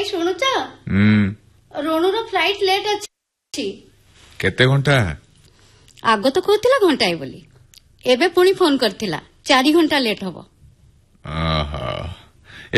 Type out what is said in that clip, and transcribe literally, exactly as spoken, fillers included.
ଶୁଣୁଛ ରୋଣୁର flight late ଅଛି। କେତେ ଘଣ୍ଟା? ଆଗ ତ କହୁଥିଲା ଘଣ୍ଟାଏ ବୋଲି, ଏବେ ପୁଣି ଫୋନ କରିଥିଲା ଚାରି ଘଣ୍ଟା ଲେଟ୍ ହବ।